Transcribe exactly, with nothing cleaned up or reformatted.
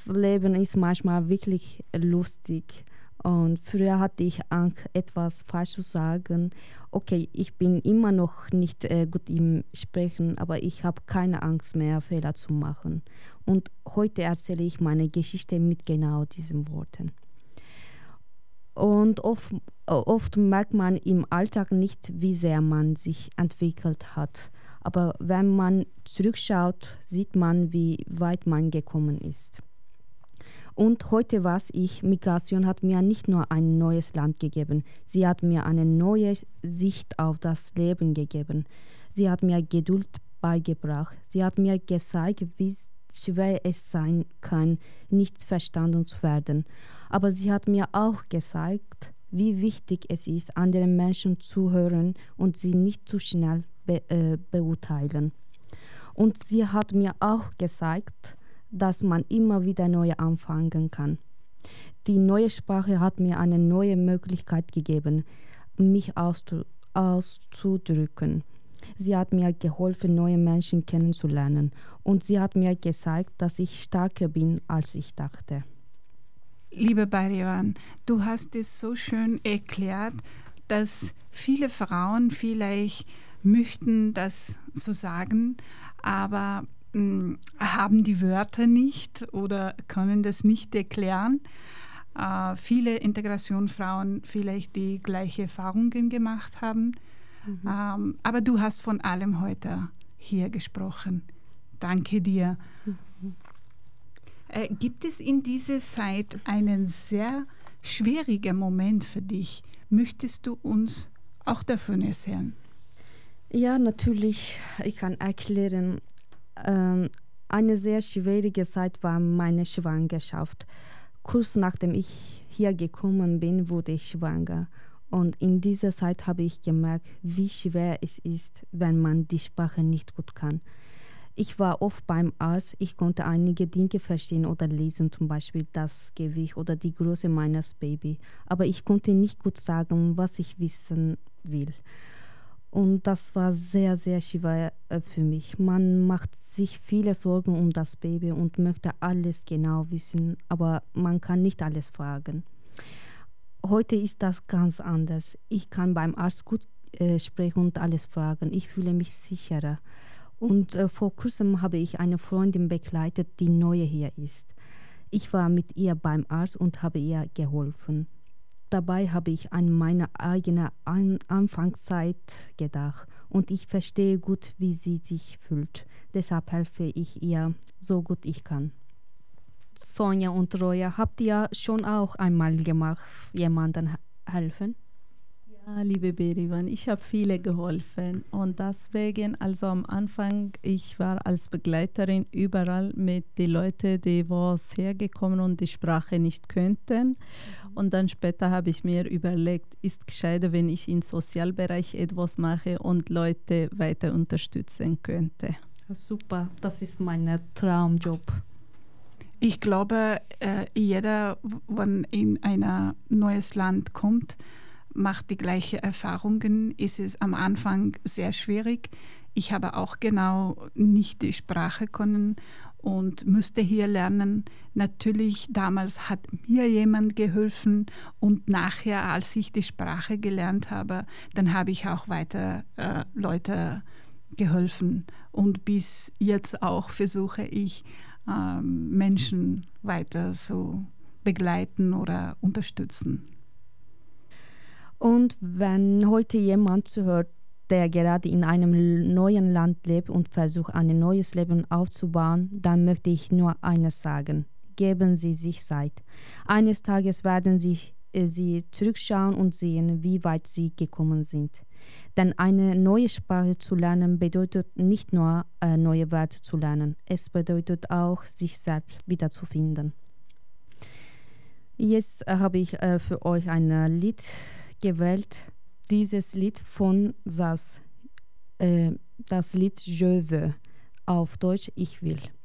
Leben ist manchmal wirklich lustig. Und früher hatte ich Angst, etwas falsch zu sagen. Okay, ich bin immer noch nicht äh, gut im Sprechen, aber ich habe keine Angst mehr, Fehler zu machen. Und heute erzähle ich meine Geschichte mit genau diesen Worten. Und oft, oft merkt man im Alltag nicht, wie sehr man sich entwickelt hat. Aber wenn man zurückschaut, sieht man, wie weit man gekommen ist. Und heute weiß ich, Migration hat mir nicht nur ein neues Land gegeben, sie hat mir eine neue Sicht auf das Leben gegeben. Sie hat mir Geduld beigebracht. Sie hat mir gezeigt, wie schwer es sein kann, nicht verstanden zu werden. Aber sie hat mir auch gezeigt, wie wichtig es ist, anderen Menschen zu hören und sie nicht zu schnell be- äh, beurteilen. Und sie hat mir auch gezeigt, dass man immer wieder neu anfangen kann. Die neue Sprache hat mir eine neue Möglichkeit gegeben, mich auszu- auszudrücken. Sie hat mir geholfen, neue Menschen kennenzulernen. Und sie hat mir gezeigt, dass ich stärker bin, als ich dachte. Liebe Barivan, du hast es so schön erklärt, dass viele Frauen vielleicht möchten das so sagen, aber haben die Wörter nicht oder können das nicht erklären. Äh, viele Integrationsfrauen vielleicht die gleiche Erfahrungen gemacht haben. Mhm. Ähm, aber du hast von allem heute hier gesprochen. Danke dir. Mhm. Äh, gibt es in dieser Zeit einen sehr schwierigen Moment für dich? Möchtest du uns auch davon erzählen? Ja, natürlich. Ich kann erklären. Eine sehr schwierige Zeit war meine Schwangerschaft. Kurz nachdem ich hier gekommen bin, wurde ich schwanger. Und in dieser Zeit habe ich gemerkt, wie schwer es ist, wenn man die Sprache nicht gut kann. Ich war oft beim Arzt, ich konnte einige Dinge verstehen oder lesen, zum Beispiel das Gewicht oder die Größe meines Babys. Aber ich konnte nicht gut sagen, was ich wissen will. Und das war sehr, sehr schwer äh, für mich. Man macht sich viele Sorgen um das Baby und möchte alles genau wissen, aber man kann nicht alles fragen. Heute ist das ganz anders. Ich kann beim Arzt gut äh, sprechen und alles fragen. Ich fühle mich sicherer. Und äh, vor kurzem habe ich eine Freundin begleitet, die neu hier ist. Ich war mit ihr beim Arzt und habe ihr geholfen. Dabei habe ich an meine eigene An- Anfangszeit gedacht und ich verstehe gut, wie sie sich fühlt. Deshalb helfe ich ihr so gut ich kann. Sonja und Roya, habt ihr schon auch einmal gemacht, jemandem helfen? Ja, liebe Berivan, ich habe viele geholfen und deswegen, also am Anfang, ich war als Begleiterin überall mit den Leuten, die was hergekommen und die Sprache nicht könnten. Mhm. Und dann später habe ich mir überlegt, ist gescheiter, wenn ich im Sozialbereich etwas mache und Leute weiter unterstützen könnte. Super, das ist mein Traumjob. Ich glaube, äh, jeder, wenn in ein neues Land kommt, macht die gleichen Erfahrungen. Es ist am Anfang sehr schwierig. Ich habe auch genau nicht die Sprache können und musste hier lernen. Natürlich, damals hat mir jemand geholfen und nachher, als ich die Sprache gelernt habe, dann habe ich auch weiter äh, Leute geholfen. Und bis jetzt auch versuche ich, äh, Menschen weiter so begleiten oder unterstützen. Und wenn heute jemand zuhört, der gerade in einem neuen Land lebt und versucht, ein neues Leben aufzubauen, dann möchte ich nur eines sagen. Geben Sie sich Zeit. Eines Tages werden Sie, äh, Sie zurückschauen und sehen, wie weit Sie gekommen sind. Denn eine neue Sprache zu lernen bedeutet nicht nur äh, neue Wörter zu lernen, es bedeutet auch, sich selbst wiederzufinden. Jetzt äh, habe ich äh, für euch ein äh, Lied gewählt, dieses Lied von Sass, äh, das Lied Je veux, auf Deutsch Ich will.